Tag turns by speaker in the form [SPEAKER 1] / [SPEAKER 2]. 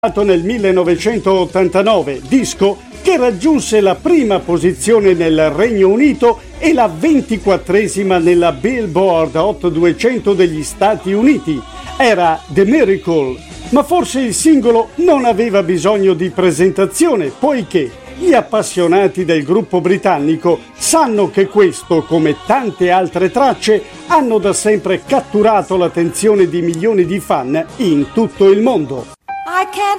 [SPEAKER 1] Nel 1989, disco che raggiunse la prima posizione nel Regno Unito e la 24esima nella Billboard Hot 200 degli Stati Uniti. Era The Miracle, ma forse il singolo non aveva bisogno di presentazione, poiché gli appassionati del gruppo britannico sanno che questo, come tante altre tracce, hanno da sempre catturato l'attenzione di milioni di fan in tutto il mondo.
[SPEAKER 2] I can't